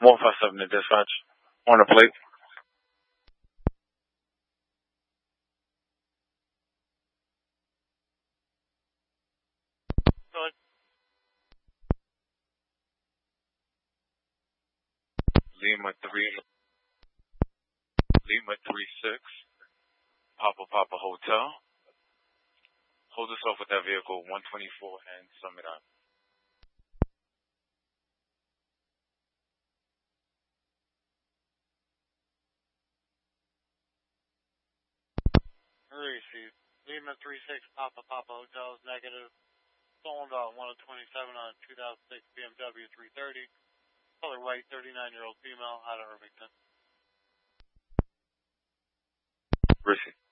157 to dispatch. On the plate. Good. Lima 36, Papa Hotel. Hold us off with that vehicle, 124 and sum it up. Received. Lima 36, Papa Hotel is negative. Stolen about 127 on 2006 BMW 330. Color white, 39-year-old female out of Irvington. Received.